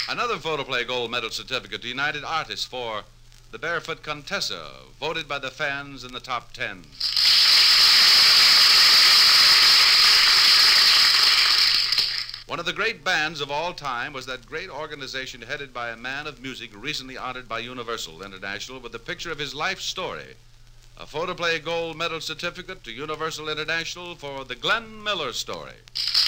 Another Photoplay Gold Medal certificate to United Artists for The Barefoot Contessa, voted by the fans in the top 10. One of the great bands of all time was that great organization headed by a man of music recently honored by Universal International with a picture of his life story. A Photoplay Gold Medal certificate to Universal International for The Glenn Miller Story.